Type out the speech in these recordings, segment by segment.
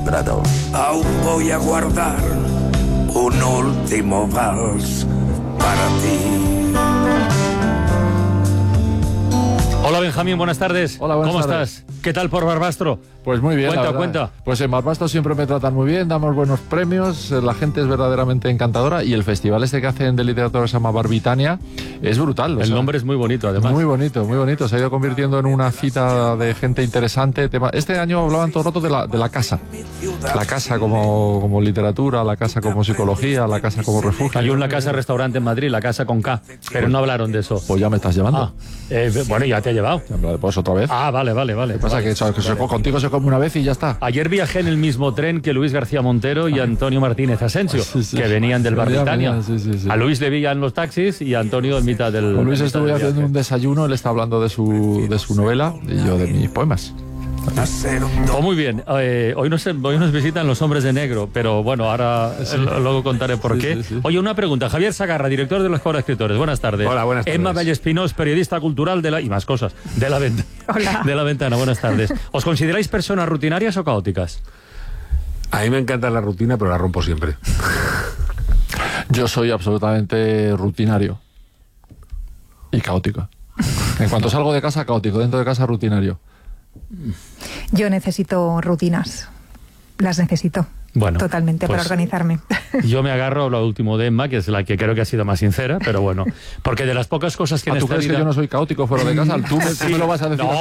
temprano. Aún voy a guardar un último vals para ti. Hola Benjamín, buenas tardes. Hola, buenas ¿Cómo tardes. estás? ¿Qué tal por Barbastro? Pues muy bien, Cuenta. Pues en Barbastro siempre me tratan muy bien, damos buenos premios, la gente es verdaderamente encantadora y el festival este que hacen de literatura se llama Barbitania es brutal. El nombre es muy bonito, además. Muy bonito. Se ha ido convirtiendo en una cita de gente interesante. Este año hablaban todo el rato de la casa. La casa como literatura, la casa como psicología, la casa como refugio. Hay una casa-restaurante en Madrid, la casa con K, pero no hablaron de eso. Pues ya me estás llevando. Bueno, ya te he llevado. Pues otra vez. Vale. ¿Qué pasa? Que contigo se come una vez y ya está. Ayer viajé en el mismo tren que Luis García Montero y Antonio Martínez Asensio, que venían del Barbitania. Sí. A Luis le vi ya en los taxis y a Antonio en mitad del... Con Luis estuve haciendo un desayuno, él está hablando de su novela y yo de mis poemas. Muy bien. Hoy nos visitan los hombres de negro, pero bueno, ahora luego contaré por qué. Sí. Oye, una pregunta. Javier Sagarra, director de la Escuela de Escritores. Buenas tardes. Hola, buenas tardes. Emma Vallespinós, periodista cultural y más cosas, de La Ventana. Hola. De La Ventana, buenas tardes. ¿Os consideráis personas rutinarias o caóticas? A mí me encanta la rutina, pero la rompo siempre. Yo soy absolutamente rutinario y caótico. En cuanto salgo de casa, caótico. Dentro de casa, rutinario. Yo necesito rutinas. Las necesito. Bueno, totalmente, pues, para organizarme. Yo me agarro a lo último de Emma, que es la que creo que ha sido más sincera, pero bueno, porque de las pocas cosas que en ¿Tú esta crees vida... que yo no soy caótico fuera de casa? ¿Tú me lo vas a decir?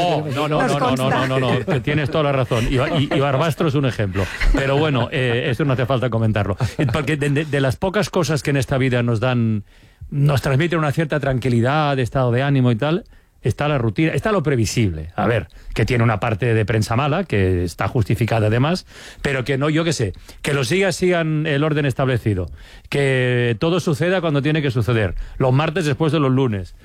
No, que tienes toda la razón. Y Barbastro es un ejemplo. Pero bueno, esto no hace falta comentarlo. Porque de las pocas cosas que en esta vida nos transmiten una cierta tranquilidad, estado de ánimo y tal... Está la rutina, está lo previsible. A ver, que tiene una parte de prensa mala, que está justificada además, pero que no, yo qué sé, que los días sigan el orden establecido, que todo suceda cuando tiene que suceder, los martes después de los lunes,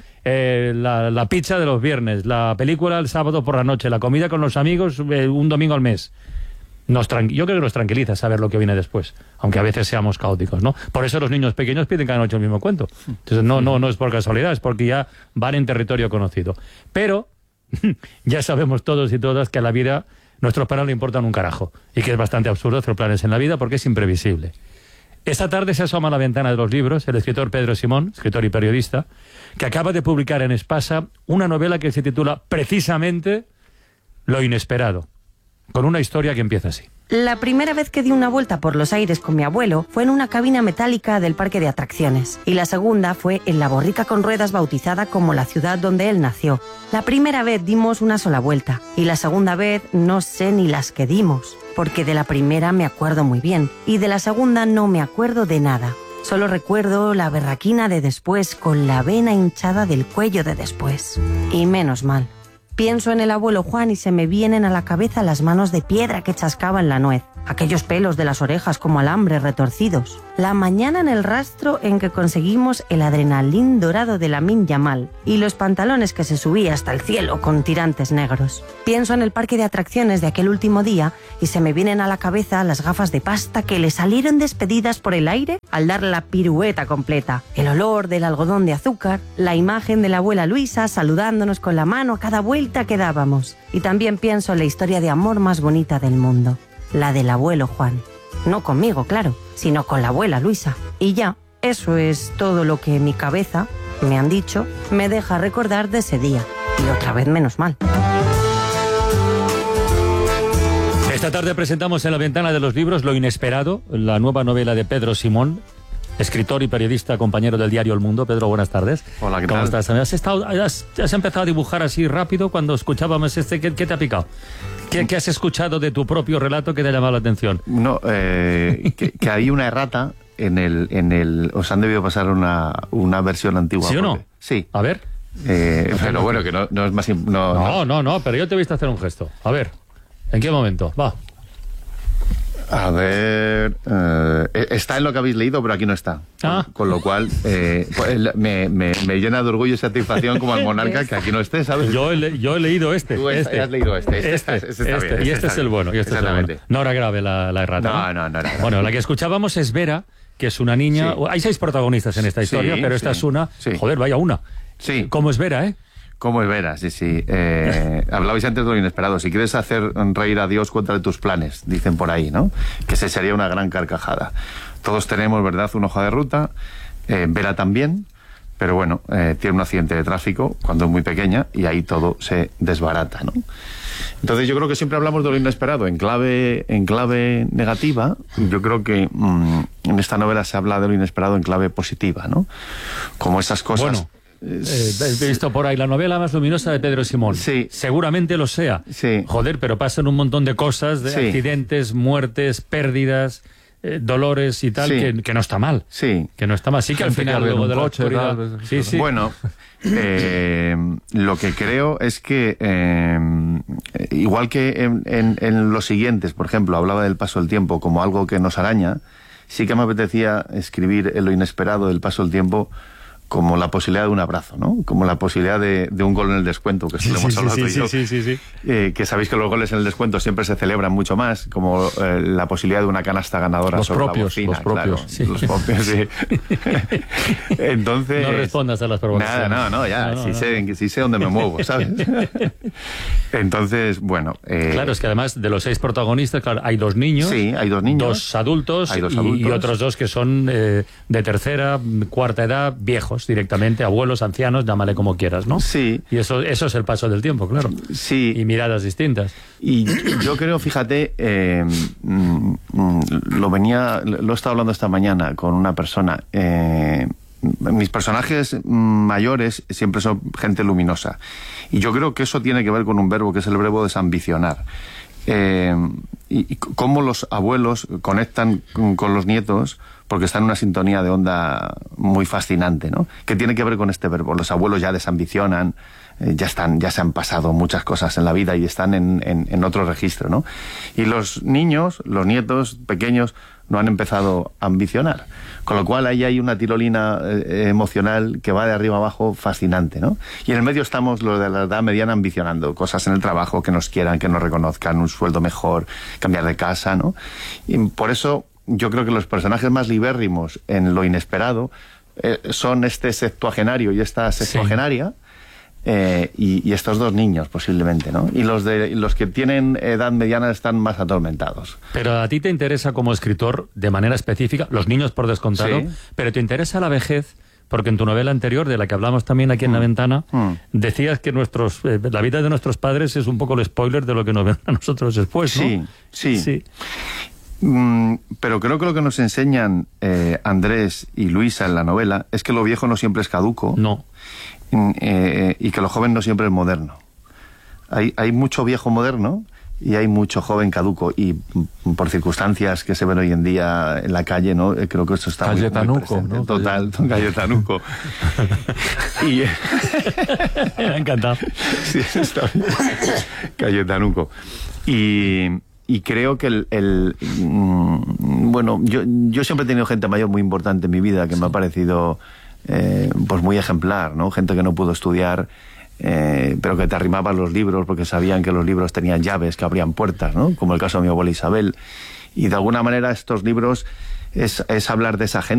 la pizza de los viernes, la película el sábado por la noche, la comida con los amigos un domingo al mes. Yo creo que nos tranquiliza saber lo que viene después, aunque a veces seamos caóticos, ¿no? Por eso los niños pequeños piden cada noche el mismo cuento. Entonces no es por casualidad, es porque ya van en territorio conocido. Pero ya sabemos todos y todas que a la vida nuestros planes no importan un carajo y que es bastante absurdo hacer planes en la vida porque es imprevisible. Esta tarde se asoma a la ventana de los libros el escritor Pedro Simón, escritor y periodista, que acaba de publicar en Espasa una novela que se titula precisamente Lo inesperado, con una historia que empieza así. La primera vez que di una vuelta por los aires con mi abuelo fue en una cabina metálica del parque de atracciones. Y la segunda fue en la borrica con ruedas bautizada como la ciudad donde él nació. La primera vez dimos una sola vuelta. Y la segunda vez no sé ni las que dimos. Porque de la primera me acuerdo muy bien. Y de la segunda no me acuerdo de nada. Solo recuerdo la berraquina de después con la vena hinchada del cuello de después. Y menos mal. Pienso en el abuelo Juan y se me vienen a la cabeza las manos de piedra que chascaban la nuez, aquellos pelos de las orejas como alambres retorcidos, la mañana en el rastro en que conseguimos el adrenalín dorado de Lamine Yamal y los pantalones que se subía hasta el cielo con tirantes negros. Pienso en el parque de atracciones de aquel último día y se me vienen a la cabeza las gafas de pasta que le salieron despedidas por el aire al dar la pirueta completa, el olor del algodón de azúcar, la imagen de la abuela Luisa saludándonos con la mano a cada vuelta que dábamos. Y también pienso en la historia de amor más bonita del mundo, la del abuelo Juan. No conmigo, claro, sino con la abuela Luisa. Y ya, eso es todo lo que mi cabeza, me han dicho, me deja recordar de ese día. Y otra vez menos mal. Esta tarde presentamos en la ventana de los libros Lo inesperado, la nueva novela de Pedro Simón, escritor y periodista, compañero del diario El Mundo. Pedro, buenas tardes. Hola, ¿qué ¿Cómo tal? estás? ¿Has empezado a dibujar así rápido cuando escuchábamos ¿Qué te ha picado? ¿Qué has escuchado de tu propio relato que te ha llamado la atención? No, que hay una errata en el... Os han debido pasar una versión antigua. ¿Sí o no? Porque, sí. A ver. Pero bueno, que no es más... No, pero yo te he visto hacer un gesto. A ver, ¿en qué momento? Va. A ver... está en lo que habéis leído, pero aquí no está. Con lo cual, pues, me llena de orgullo y satisfacción como al monarca que aquí no esté, ¿sabes? Yo he leído este. Tú has leído este. Este está bien. Y este es el bueno. No era grave la errata. No era grave. Bueno, la que escuchábamos es Vera, que es una niña... Sí. Hay 6 protagonistas en esta historia, Sí, pero esta sí, es una... sí. Joder, vaya una. Sí. ¿Cómo es Vera, ¿Cómo es veras? Sí. Hablabais antes de lo inesperado. Si quieres hacer reír a Dios, cuéntale tus planes, dicen por ahí, ¿no? Que ese sería una gran carcajada. Todos tenemos, ¿verdad?, una hoja de ruta. Vera también, pero bueno, tiene un accidente de tráfico cuando es muy pequeña y ahí todo se desbarata, ¿no? Entonces yo creo que siempre hablamos de lo inesperado en clave negativa. Yo creo que en esta novela se habla de lo inesperado en clave positiva, ¿no? Como esas cosas... Bueno. He visto por ahí la novela más luminosa de Pedro Simón. Sí. Seguramente lo sea. Sí. Joder, pero pasan un montón de cosas, de accidentes, muertes, pérdidas, dolores y tal, que no está mal. Sí. Que no está mal. Sí que al final luego de la oscuridad... Sí. Bueno, lo que creo es que igual que en los siguientes, por ejemplo, hablaba del paso del tiempo como algo que nos araña, sí que me apetecía escribir en lo inesperado del paso del tiempo como la posibilidad de un abrazo, ¿no? Como la posibilidad de un gol en el descuento, que esto lo hemos hablado tú y yo. Sí. Que sabéis que los goles en el descuento siempre se celebran mucho más, como la posibilidad de una canasta ganadora sobre la bocina. Los propios. Claro, sí. Los propios, sí. Entonces... No respondas a las provocaciones. Nada, sí sé dónde me muevo, ¿sabes? Entonces, bueno... claro, es que además de los 6 protagonistas, claro, hay 2 niños. Sí, hay 2 niños. 2 adultos, y otros 2 que son de tercera, cuarta edad, viejos directamente, abuelos, ancianos, llámale como quieras, ¿no? Sí. Y eso es el paso del tiempo, claro. Sí. Y miradas distintas. Y yo creo, fíjate, lo he estado hablando esta mañana con una persona. Mis personajes mayores siempre son gente luminosa. Y yo creo que eso tiene que ver con un verbo que es el verbo desambicionar. Y cómo los abuelos conectan con los nietos, porque están en una sintonía de onda muy fascinante, ¿no? Que tiene que ver con este verbo. Los abuelos ya desambicionan, ya se han pasado muchas cosas en la vida y están en otro registro, ¿no? Y los niños, los nietos pequeños, no han empezado a ambicionar. Con lo cual ahí hay una tirolina emocional que va de arriba abajo fascinante, ¿no? Y en el medio estamos los de la edad mediana ambicionando cosas en el trabajo, que nos quieran, que nos reconozcan, un sueldo mejor, cambiar de casa, ¿no? Y por eso yo creo que los personajes más libérrimos en lo inesperado son este septuagenario y esta sextuagenaria. Y estos 2 niños posiblemente, ¿no? Y los que tienen edad mediana están más atormentados. Pero a ti te interesa como escritor de manera específica, los niños por descontado, pero te interesa la vejez, porque en tu novela anterior, de la que hablamos también aquí en La Ventana, decías que la vida de nuestros padres es un poco el spoiler de lo que nos ven a nosotros después, ¿no? Sí. Pero creo que lo que nos enseñan Andrés y Luisa en la novela es que lo viejo no siempre es caduco. No. Y que lo joven no siempre es moderno. Hay mucho viejo moderno y hay mucho joven caduco, y por circunstancias que se ven hoy en día en la calle, ¿no? Creo que esto está muy presente, ¿no? Total, Cayetanuco. Y me ha encantado. Sí, está bien. Cayetanuco. Y creo que bueno, yo siempre he tenido gente mayor muy importante en mi vida que me ha parecido pues muy ejemplar, ¿no? Gente que no pudo estudiar, pero que te arrimaban los libros porque sabían que los libros tenían llaves que abrían puertas, ¿no? Como el caso de mi abuela Isabel. Y de alguna manera estos libros es hablar de esa gente